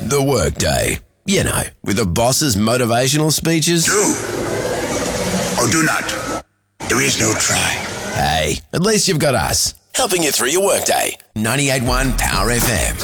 The Workday. You know, with the boss's motivational speeches. Do or do not. There is no try. Hey, at least you've got us, helping you through your workday. 98.1 Power FM.